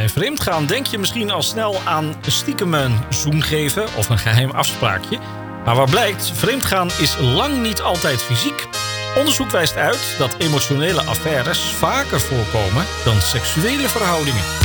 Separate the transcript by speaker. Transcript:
Speaker 1: Bij vreemdgaan denk je misschien al snel aan stiekem een zoen geven of een geheim afspraakje. Maar wat blijkt, vreemdgaan is lang niet altijd fysiek. Onderzoek wijst uit dat emotionele affaires vaker voorkomen dan seksuele verhoudingen.